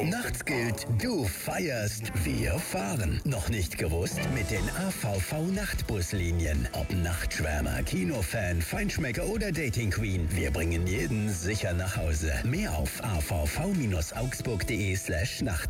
Nachts gilt, du feierst, wir fahren. Noch nicht gewusst? Mit den AVV-Nachtbuslinien. Ob Nachtschwärmer, Kinofan, Feinschmecker oder Dating Queen. Wir bringen jeden sicher nach Hause. Mehr auf avv-augsburg.de/Nachtbus.